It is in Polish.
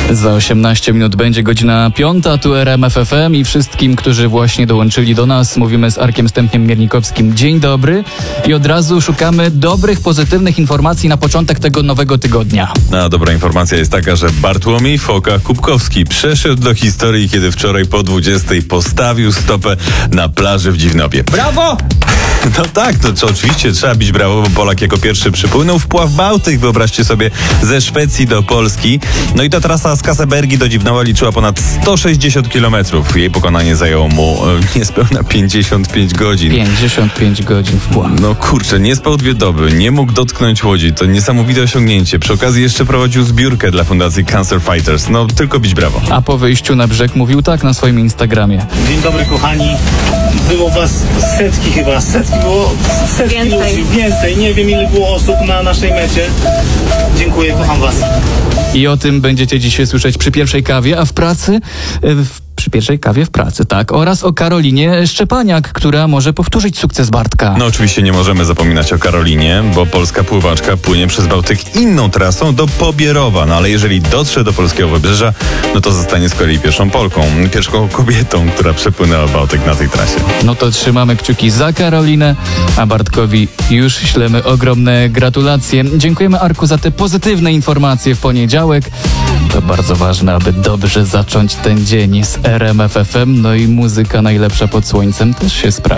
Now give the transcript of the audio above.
Za 18 minut będzie godzina 5, tu RMF FM i wszystkim, którzy właśnie dołączyli do nas, mówimy z Arkiem Stępniem-Miernikowskim. Dzień dobry i od razu szukamy dobrych, pozytywnych informacji na początek tego nowego tygodnia. A dobra informacja jest taka, że Bartłomiej Foka-Kubkowski przeszedł do historii, kiedy wczoraj po 20 postawił stopę na plaży w Dziwnowie. Brawo! No tak, to oczywiście trzeba bić brawo, bo Polak jako pierwszy przypłynął w Pław Bałtyk, wyobraźcie sobie, ze Szwecji do Polski. No i ta trasa z Kasebergi do Dziwnowa liczyła ponad 160 kilometrów. Jej pokonanie zajęło mu niespełna 55 godzin. 55 godzin w pław. No kurczę, nie spał 2 doby, nie mógł dotknąć łodzi, to niesamowite osiągnięcie. Przy okazji jeszcze prowadził zbiórkę dla fundacji Cancer Fighters. No tylko bić brawo. A po wyjściu na brzeg mówił tak na swoim Instagramie. Dzień dobry kochani, było was setki chyba, było setki ludzi, więcej, nie wiem ile było osób na naszej mecie. Dziękuję, kocham was. I o tym będziecie dzisiaj słyszeć przy pierwszej kawie, a w pracy... Przy pierwszej kawie w pracy, tak. Oraz o Karolinie Szczepaniak, która może powtórzyć sukces Bartka. No oczywiście nie możemy zapominać o Karolinie, bo polska pływaczka płynie przez Bałtyk inną trasą do Pobierowa. No ale jeżeli dotrze do polskiego wybrzeża, no to zostanie z kolei pierwszą Polką, pierwszą kobietą, która przepłynęła Bałtyk na tej trasie. No to trzymamy kciuki za Karolinę, a Bartkowi już ślemy ogromne gratulacje. Dziękujemy, Arku, za te pozytywne informacje w poniedziałek. To bardzo ważne, aby dobrze zacząć ten dzień z RMF FM. No i muzyka najlepsza pod słońcem też się sprawdzi.